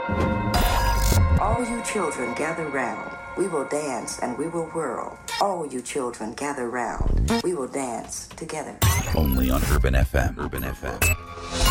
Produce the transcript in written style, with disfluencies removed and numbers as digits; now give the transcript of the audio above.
All you children gather round. We will dance and we will whirl. All you children gather round. We will dance together. Only on Urban FM. Urban FM.